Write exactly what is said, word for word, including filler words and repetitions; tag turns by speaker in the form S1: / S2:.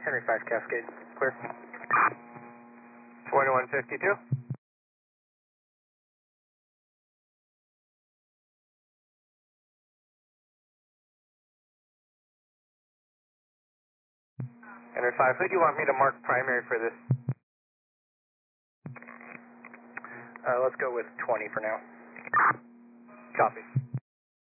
S1: Henry five Cascade, clear.
S2: twenty-one fifty-two. Henry five, who do you want me to mark primary for this?
S1: Uh, let's go with twenty for now.
S2: Copy.